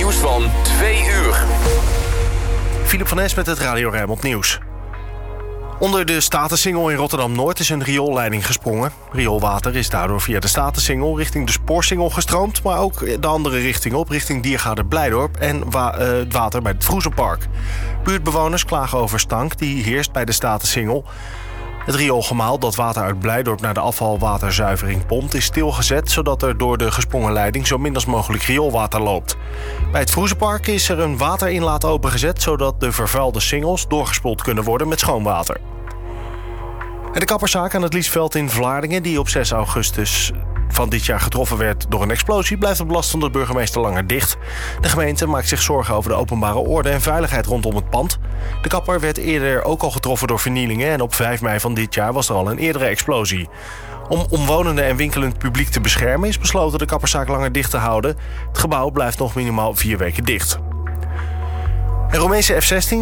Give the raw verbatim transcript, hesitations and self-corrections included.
nieuws van twee uur. Philip van Es met het Radio Rijnmond Nieuws. Onder de Statensingel in Rotterdam-Noord is een rioolleiding gesprongen. Rioolwater is daardoor via de Statensingel richting de Spoorsingel gestroomd, maar ook de andere richting op, richting Diergaarde-Blijdorp en wa- uh, het water bij het Vroezenpark. Buurtbewoners klagen over stank die heerst bij de Statensingel. Het rioolgemaal dat water uit Blijdorp naar de afvalwaterzuivering pompt is stilgezet, zodat er door de gesprongen leiding zo min als mogelijk rioolwater loopt. Bij het Vroezenpark is er een waterinlaat opengezet, zodat de vervuilde singels doorgespoeld kunnen worden met schoon water. En de kapperszaak aan het Liesveld in Vlaardingen, die op zes augustus van dit jaar getroffen werd door een explosie, blijft op last van de burgemeester langer dicht. De gemeente maakt zich zorgen over de openbare orde en veiligheid rondom het pand. De kapper werd eerder ook al getroffen door vernielingen en op vijf mei van dit jaar was er al een eerdere explosie. Om omwonenden en winkelend publiek te beschermen is besloten de kapperszaak langer dicht te houden. Het gebouw blijft nog minimaal vier weken dicht. En Roemeense F zestien